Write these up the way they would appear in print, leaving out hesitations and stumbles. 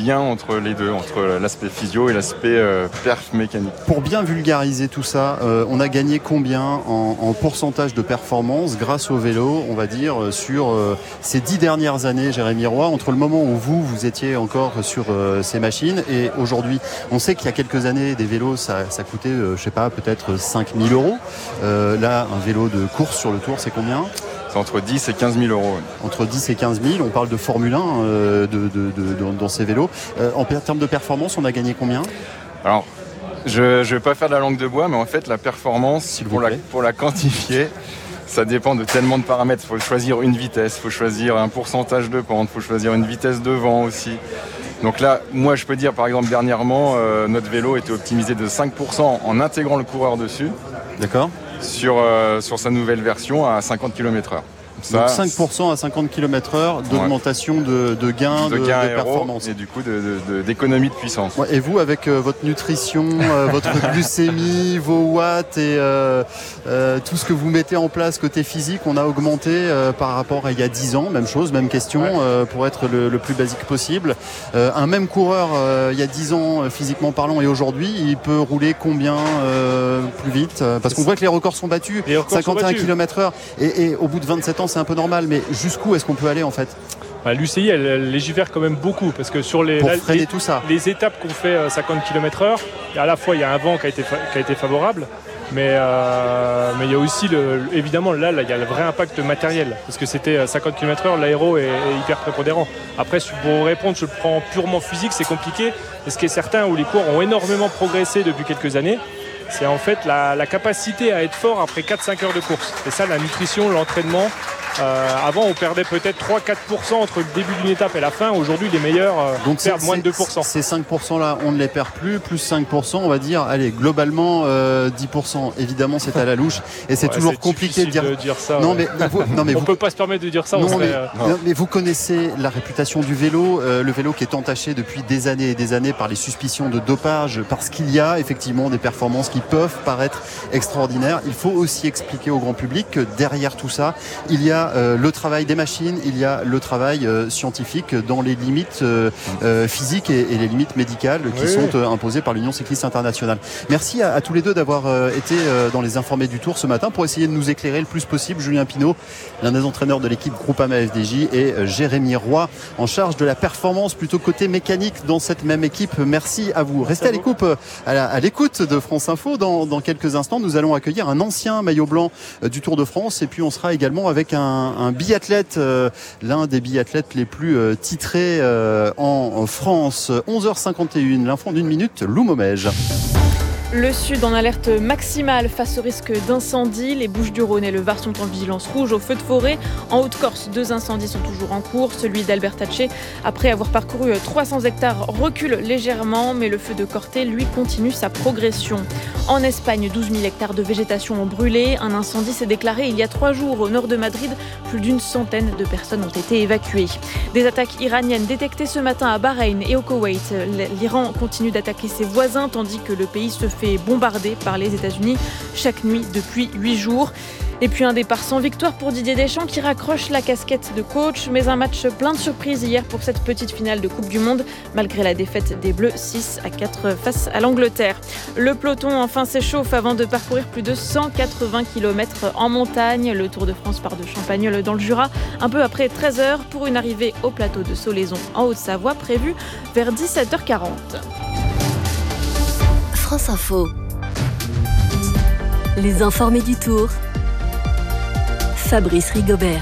lien entre les deux, entre l'aspect physio et l'aspect perf mécanique. Pour bien vulgariser tout ça, on a gagné combien en pourcentage de performance grâce au vélo, on va dire, sur ces 10 dernières années, Jérémy Roy, entre le moment où vous étiez encore sur ces machines et aujourd'hui? On sait qu'il y a quelques années, des vélos, ça coûtait, je sais pas, peut-être 5 000 euros. Là, un vélo de course sur le Tour, c'est combien? C'est entre 10 et 15 000 euros. Entre 10 et 15 000, on parle de Formule 1 dans ces vélos. En termes de performance, on a gagné combien? Alors, je ne vais pas faire de la langue de bois, mais en fait, la performance, pour la quantifier, ça dépend de tellement de paramètres. Il faut choisir une vitesse, il faut choisir un pourcentage de pente, il faut choisir une vitesse de vent aussi. Donc là, moi, je peux dire, par exemple, dernièrement, notre vélo était optimisé de 5% en intégrant le coureur dessus. D'accord. Sur sa nouvelle version à 50 km/h. Donc 5% à 50 km/h d'augmentation de gains de performance. Et du coup d'économie de puissance. Ouais, et vous, avec votre nutrition, votre glycémie, vos watts et tout ce que vous mettez en place côté physique, on a augmenté par rapport à il y a 10 ans, même chose, même question, pour être le plus basique possible. Un même coureur, il y a 10 ans, physiquement parlant, et aujourd'hui, il peut rouler combien plus vite? Parce qu'on voit que les records sont battus, 51 km/h, et au bout de 27 ans, c'est un peu normal, mais jusqu'où est-ce qu'on peut aller en fait? L'UCI, elle légifère quand même beaucoup parce que sur les étapes qu'on fait 50 km/h, à la fois il y a un vent qui a été favorable, mais il y a aussi évidemment là il y a le vrai impact matériel parce que c'était 50 km/h, l'aéro est hyper prépondérant. Après, pour répondre, je le prends purement physique, c'est compliqué. Et ce qui est certain, où les coureurs ont énormément progressé depuis quelques années, c'est en fait la capacité à être fort après 4-5 heures de course. C'est ça, la nutrition, l'entraînement. Avant, on perdait peut-être 3-4% entre le début d'une étape et la fin. Aujourd'hui, les meilleurs perdent moins de 2%. Ces 5%-là, on ne les perd plus. Plus 5%, on va dire, allez, globalement, 10%. Évidemment, c'est à la louche. Et c'est toujours compliqué de dire ça. Non, mais on ne peut pas se permettre de dire ça. Mais vous connaissez la réputation du vélo. Le vélo qui est entaché depuis des années et des années par les suspicions de dopage, parce qu'il y a effectivement des performances qui peuvent paraître extraordinaires. Il faut aussi expliquer au grand public que derrière tout ça, il y a le travail des machines, il y a le travail scientifique dans les limites physiques et les limites médicales qui sont imposées par l'Union cycliste internationale. Merci à tous les deux d'avoir été dans les informés du Tour ce matin pour essayer de nous éclairer le plus possible. Julien Pinault, l'un des entraîneurs de l'équipe Groupama FDJ, et Jérémy Roy, en charge de la performance plutôt côté mécanique dans cette même équipe. Merci à vous. Restez à l'écoute de France Info. Dans quelques instants, nous allons accueillir un ancien maillot blanc du Tour de France, et puis on sera également avec un biathlète, l'un des biathlètes les plus titrés en France. 11h51, l'info d'une minute, Lou Momège. Le Sud en alerte maximale face au risque d'incendie. Les Bouches-du-Rhône et le Var sont en vigilance rouge au feu de forêt. En Haute-Corse, 2 incendies sont toujours en cours. Celui d'Albertacé, après avoir parcouru 300 hectares, recule légèrement, mais le feu de Corté, lui, continue sa progression. En Espagne, 12 000 hectares de végétation ont brûlé. Un incendie s'est déclaré il y a 3 jours au nord de Madrid. Plus d'une centaine de personnes ont été évacuées. Des attaques iraniennes détectées ce matin à Bahreïn et au Koweït. L'Iran continue d'attaquer ses voisins tandis que le pays se fait bombardé par les États-Unis chaque nuit depuis 8 jours. Et puis un départ sans victoire pour Didier Deschamps qui raccroche la casquette de coach, mais un match plein de surprises hier pour cette petite finale de Coupe du Monde, malgré la défaite des Bleus 6-4 face à l'Angleterre. Le peloton enfin s'échauffe avant de parcourir plus de 180 km en montagne. Le Tour de France part de Champagnole dans le Jura, un peu après 13h, pour une arrivée au plateau de Solaizon en Haute-Savoie prévue vers 17h40. France Info. Les informés du Tour. Fabrice Rigobert.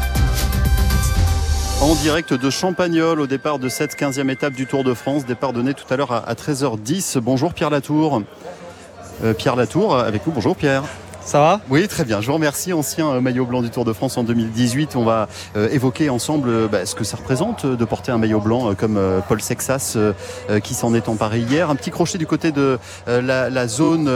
En direct de Champagnole au départ de cette 15e étape du Tour de France. Départ donné tout à l'heure à 13h10. Bonjour Pierre Latour. Pierre Latour avec vous. Bonjour Pierre. Ça va ? Oui, très bien. Je vous remercie. Ancien maillot blanc du Tour de France en 2018. On va évoquer ensemble ce que ça représente de porter un maillot blanc comme Paul Sexas qui s'en est emparé hier. Un petit crochet du côté de la zone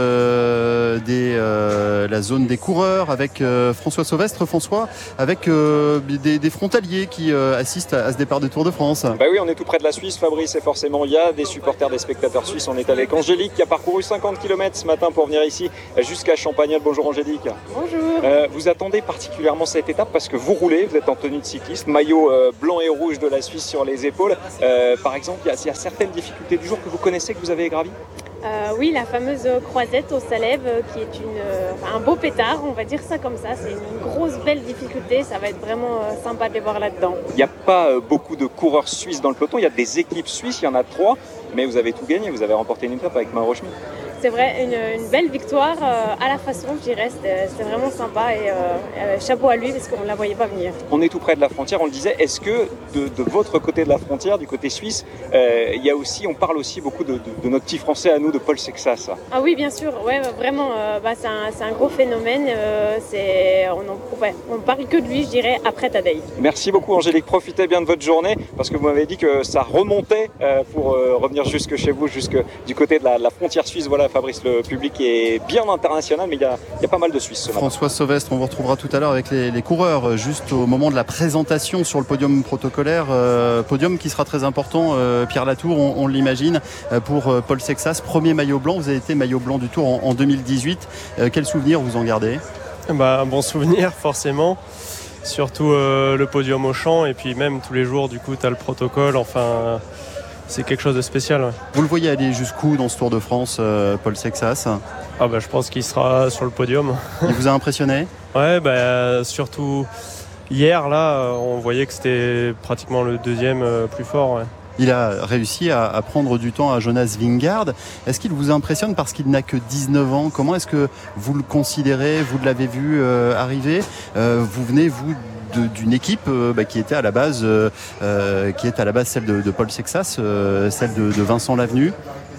des coureurs avec François Sauvestre. François, avec des frontaliers qui assistent à ce départ du Tour de France. Bah oui, on est tout près de la Suisse, Fabrice, et forcément il y a des supporters, des spectateurs suisses. On est avec Angélique qui a parcouru 50 km ce matin pour venir ici jusqu'à Champagnole. Bonjour bonjour Angélique. Bonjour. Vous attendez particulièrement cette étape parce que vous roulez, vous êtes en tenue de cycliste, maillot blanc et rouge de la Suisse sur les épaules. Par exemple, il y a certaines difficultés du jour que vous connaissez, que vous avez gravies? Oui, la fameuse croisette au Salève qui est un beau pétard, on va dire ça comme ça. C'est une grosse belle difficulté, ça va être vraiment sympa de les voir là-dedans. Il n'y a pas beaucoup de coureurs suisses dans le peloton, il y a des équipes suisses, il y en a 3, mais vous avez tout gagné, vous avez remporté une étape avec Mauro Schmid. C'est vrai, une belle victoire à la façon, je dirais, c'était vraiment sympa et chapeau à lui parce qu'on ne la voyait pas venir. On est tout près de la frontière, on le disait, est-ce que de votre côté de la frontière, du côté suisse, on parle aussi beaucoup de notre petit français à nous, de Paul Sexas? Ah oui, bien sûr, ouais, vraiment, c'est un gros phénomène, on ne parle que de lui, je dirais, après Tadej. Merci beaucoup Angélique, profitez bien de votre journée parce que vous m'avez dit que ça remontait pour revenir jusque chez vous, jusque du côté de la frontière suisse. Voilà Fabrice, le public est bien international, mais il y a pas mal de Suisses ce matin. François Sauvestre, on vous retrouvera tout à l'heure avec les coureurs, juste au moment de la présentation sur le podium protocolaire. Podium qui sera très important, Pierre Latour, on l'imagine, pour Paul Sexas. Premier maillot blanc, vous avez été maillot blanc du Tour en 2018. Quel souvenir vous en gardez? Un bon souvenir, forcément. Surtout le podium au champ, et puis même tous les jours, du coup, tu as le protocole, enfin... C'est quelque chose de spécial. Ouais. Vous le voyez aller jusqu'où dans ce Tour de France, Paul Sexas? Je pense qu'il sera sur le podium. Il vous a impressionné? Ouais, surtout hier, là, on voyait que c'était pratiquement le deuxième plus fort. Ouais. Il a réussi à prendre du temps à Jonas Vingegaard. Est-ce qu'il vous impressionne parce qu'il n'a que 19 ans? Comment est-ce que vous le considérez? Vous l'avez vu arriver. Vous venez, vous, d'une équipe qui était à la base celle de Paul Sexas, celle de Vincent Lavenu.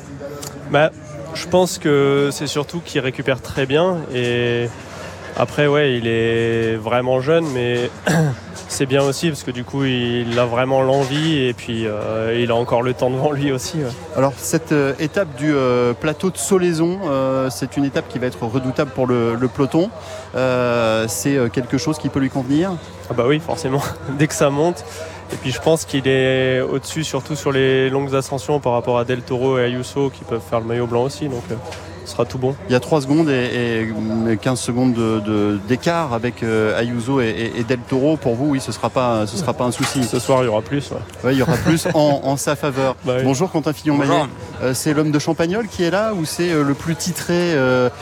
Je pense que c'est surtout qu'il récupère très bien, et après il est vraiment jeune, mais c'est bien aussi parce que du coup il a vraiment l'envie, et puis il a encore le temps devant lui aussi. Ouais. Alors cette étape du plateau de Solaison, c'est une étape qui va être redoutable pour le peloton. C'est quelque chose qui peut lui convenir? Oui, forcément, dès que ça monte. Et puis je pense qu'il est au-dessus, surtout sur les longues ascensions, par rapport à Del Toro et Ayuso qui peuvent faire le maillot blanc aussi. Donc ce sera tout bon. Il y a 3 secondes et 15 secondes d'écart avec Ayuso et Del Toro. Pour vous, oui, ce sera pas un souci. Ce soir, il y aura plus. Ouais, il y aura plus en sa faveur. Oui. Bonjour Quentin Fillon-Maillet. C'est l'homme de Champagnole qui est là, ou c'est le plus titré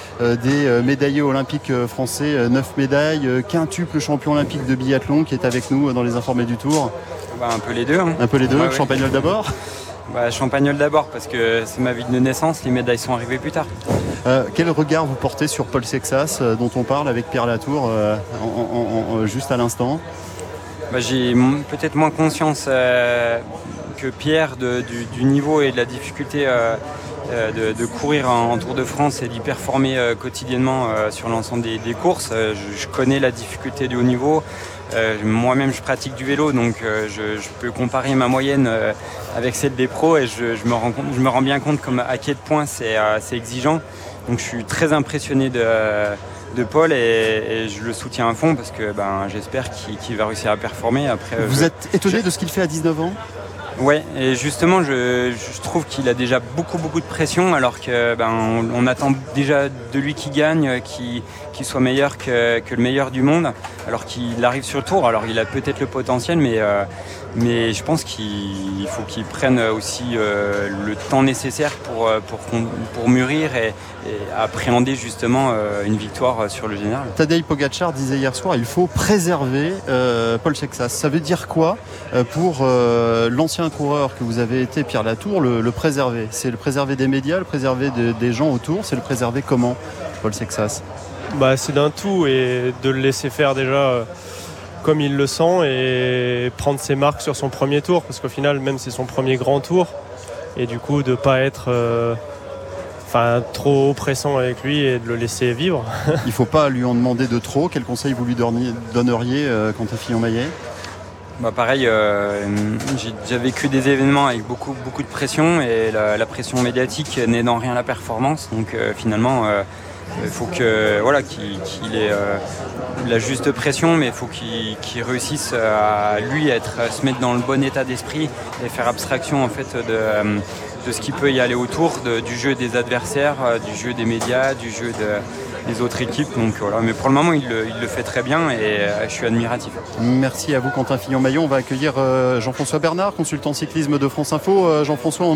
des médaillés olympiques français? 9 médailles, quintuple champion olympique de biathlon qui est avec nous dans les informés du Tour. Un peu les deux. Hein. Un peu les deux, ouais. Champagnole d'abord? Champagnole d'abord parce que c'est ma ville de naissance, les médailles sont arrivées plus tard. Quel regard vous portez sur Paul Sexas dont on parle avec Pierre Latour juste à l'instant? J'ai peut-être moins conscience que Pierre du niveau et de la difficulté de courir en Tour de France et d'y performer quotidiennement sur l'ensemble des courses. Je connais la difficulté du haut niveau. Moi-même je pratique du vélo, donc je peux comparer ma moyenne avec celle des pros, et je me rends bien compte à quel point c'est exigeant. Donc je suis très impressionné de Paul, et je le soutiens à fond parce que j'espère qu'il va réussir à performer. Après, vous êtes étonné de ce qu'il fait à 19 ans? Ouais, et justement je trouve qu'il a déjà beaucoup de pression, alors que on attend déjà de lui qu'il gagne, qu'il soit meilleur que le meilleur du monde, alors qu'il arrive sur le Tour. Alors il a peut-être le potentiel, mais je pense qu'il faut qu'il prenne aussi le temps nécessaire pour mûrir et appréhender justement une victoire sur le général. Tadej Pogačar disait hier soir, il faut préserver Paul Sexas. Ça veut dire quoi pour l'ancien coureur que vous avez été, Pierre Latour, le préserver? C'est le préserver des médias, le préserver des gens autour? C'est le préserver comment, Paul Sexas? C'est d'un tout, et de le laisser faire déjà comme il le sent, et prendre ses marques sur son premier tour, parce qu'au final, même c'est son premier grand tour, et du coup de ne pas être trop pressant avec lui et de le laisser vivre. Il ne faut pas lui en demander de trop. Quel conseil vous lui donneriez Quentin Fillon-Maillet? Pareil, j'ai déjà vécu des événements avec beaucoup de pression, et la pression médiatique n'est dans rien la performance. Donc finalement, il faut qu'il ait la juste pression, mais il faut qu'il réussisse à lui se mettre dans le bon état d'esprit et faire abstraction en fait de ce qui peut y aller autour, du jeu des adversaires, du jeu des médias, du jeu les autres équipes. Donc voilà, mais pour le moment il le fait très bien et je suis admiratif. Merci à vous Quentin Fillon-Maillot. On va accueillir Jean-François Bernard, consultant cyclisme de France Info. Jean-François,